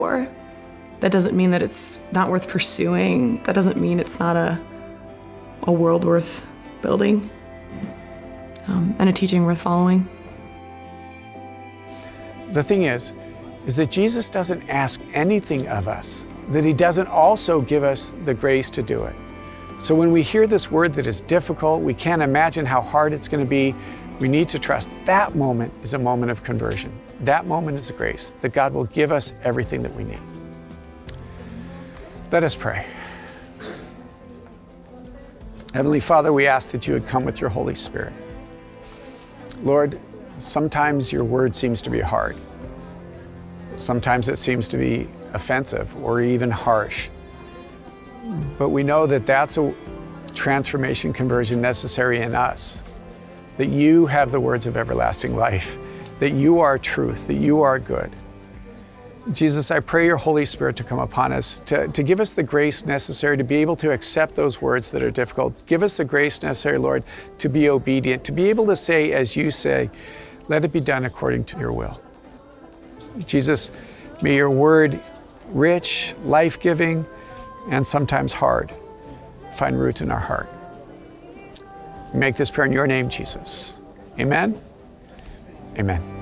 for. That doesn't mean that it's not worth pursuing. That doesn't mean it's not a world worth building, and a teaching worth following. The thing is that Jesus doesn't ask anything of us that he doesn't also give us the grace to do it. So when we hear this word that is difficult, we can't imagine how hard it's going to be, we need to trust that moment is a moment of conversion. That moment is a grace, that God will give us everything that we need. Let us pray. Heavenly Father, we ask that you would come with your Holy Spirit. Lord, sometimes your word seems to be hard. Sometimes it seems to be offensive or even harsh. But we know that that's a transformation, conversion necessary in us. That you have the words of everlasting life, that you are truth, that you are good. Jesus, I pray your Holy Spirit to come upon us, to give us the grace necessary to be able to accept those words that are difficult. Give us the grace necessary, Lord, to be obedient, to be able to say, as you say, let it be done according to your will. Jesus, may your word, rich, life-giving, and sometimes hard, find root in our heart. We make this prayer in your name, Jesus. Amen. Amen.